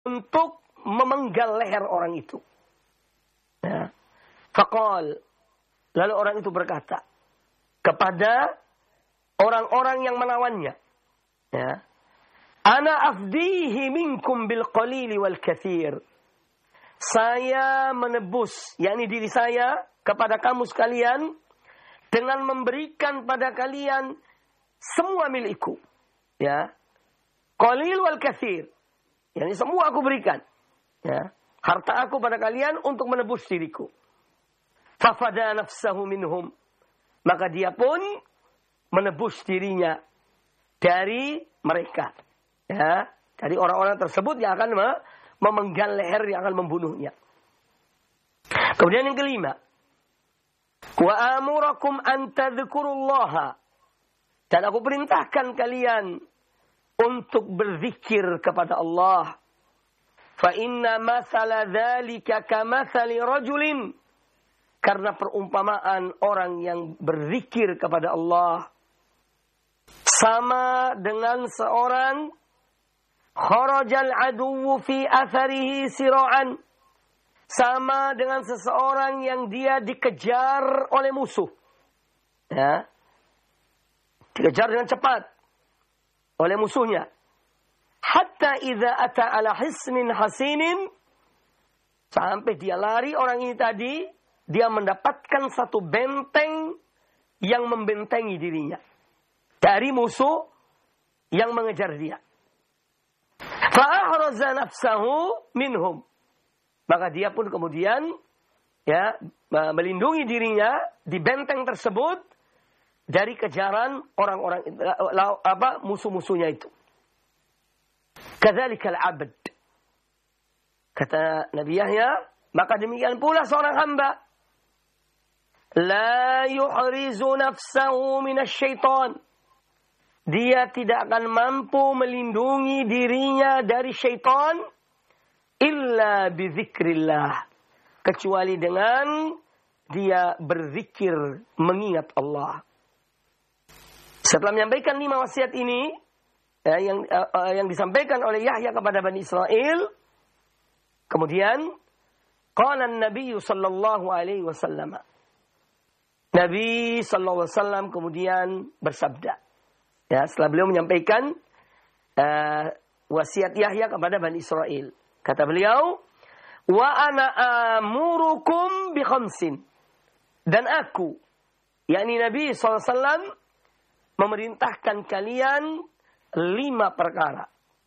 untuk memenggal leher orang itu. Ya. Faqal, lalu orang itu berkata kepada orang-orang yang melawannya, ya, ana afdihi minkum bil qalili wal katsir. Saya menebus, yakni diri saya, kepada kamu sekalian dengan memberikan pada kalian semua milikku. Ya. Qalil wal katsir. Yakni semua aku berikan. Ya. Harta aku pada kalian untuk menebus diriku. Fafada nafsahu minhum. Maka dia pun menebus dirinya dari mereka. Ya. Dari orang-orang tersebut yang akan memenggal leher, yang akan membunuhnya. Kemudian yang kelima, wa amurakum an tadhkurullaha, dan aku perintahkan kalian untuk berzikir kepada Allah. Fa inna mathala dzalika kamathali rajulin, karena perumpamaan orang yang berzikir kepada Allah sama dengan seorang kharajal aduwwu fi atharihi sira'an, sama dengan seseorang yang dia dikejar oleh musuh. Ya. Dikejar dengan cepat oleh musuhnya. Hatta idza ata ala hisnin hasinin, sampai dia lari orang ini tadi, dia mendapatkan satu benteng yang membentengi dirinya dari musuh yang mengejar dia. Fa'ahraza nafsahu minhum. Maka dia pun kemudian ya melindungi dirinya di benteng tersebut dari kejaran orang-orang musuh-musuhnya itu. Kadzalikal 'abd. Kata Nabi Yahya, maka demikian pula seorang hamba. La yuhrizu nafsahu minasyaitan. Dia tidak akan mampu melindungi dirinya dari syaitan illa bizikrillah, kecuali dengan dia berzikir mengingat Allah. Setelah menyampaikan 5 wasiat ini yang disampaikan oleh Yahya kepada Bani Israel, kemudian qala an-nabiy sallallahu alaihi wasallam, Nabi sallallahu alaihi wasallam kemudian bersabda, ya, setelah beliau menyampaikan wasiat Yahya kepada Bani Israel, kata beliau, wa ana amurukum bi khamsin, dan aku, yakni Nabi SAW, memerintahkan kalian 5 perkara.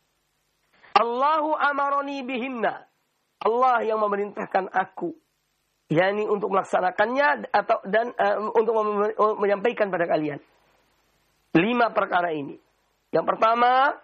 Allahu amaroni bihinna, Allah yang memerintahkan aku, yakni untuk melaksanakannya dan untuk menyampaikan pada kalian 5 perkara ini. Yang pertama,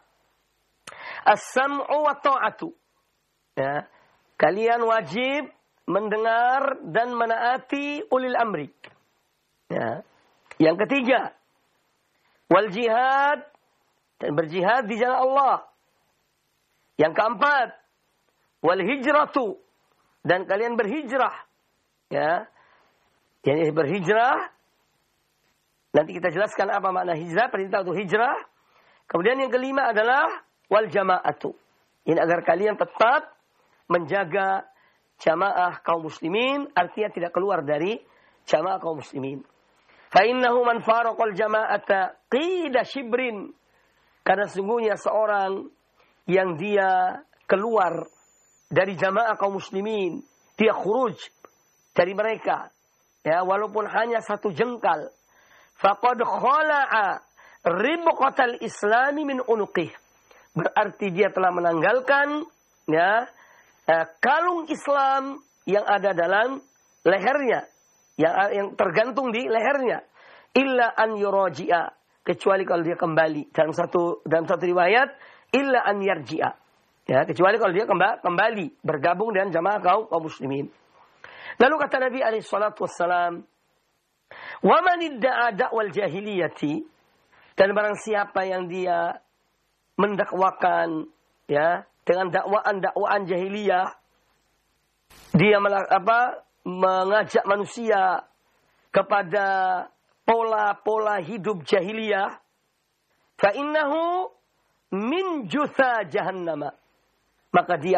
as-sam'u wa ta'atu. Ya, kalian wajib mendengar dan menaati ulil amri. Ya. Yang ketiga, wal jihad, dan berjihad di jalan Allah. Yang keempat, wal hijratu, dan kalian berhijrah. Ya. Jadi berhijrah, nanti kita jelaskan apa makna hijrah, perintah untuk hijrah. Kemudian yang kelima adalah wal jama'atu. Ini agar kalian tetap menjaga jamaah kaum muslimin, artinya tidak keluar dari jamaah kaum muslimin. Fa innahu man faraqal jama'ata qida shibrin. Karena sesungguhnya seorang yang dia keluar dari jamaah kaum muslimin, dia khuruj dari mereka, ya, walaupun hanya 1 jengkal, faqad khala'a ribqatal islami min unuqih. Berarti dia telah menanggalkan, ya, kalung Islam yang ada dalam lehernya, yang tergantung di lehernya. Illa an yuraji'a, kecuali kalau dia kembali. Dalam satu riwayat, illa an yarji'a, ya, kecuali kalau dia kembali bergabung dengan jamaah kaum muslimin. Lalu kata Nabi alaihi salatu wassalam, wa man idda'a da'wal jahiliyati, dan barang siapa yang dia mendakwakan, ya, dengan dakwaan jahiliyah, dia mengajak manusia kepada pola-pola hidup jahiliyah, fa innahu min jutha jahannam, maka dia